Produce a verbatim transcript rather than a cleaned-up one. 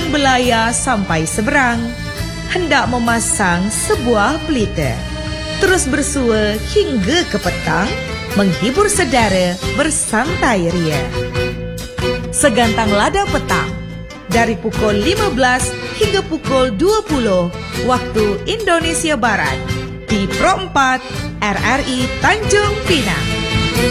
Ujung Belaya sampai seberang, hendak memasang sebuah pelita. Terus bersua hingga ke petang, menghibur saudara bersantai ria. Segantang lada petang, dari pukul lima belas hingga pukul dua puluh waktu Indonesia Barat, di Pro empat R R I Tanjung Pinang.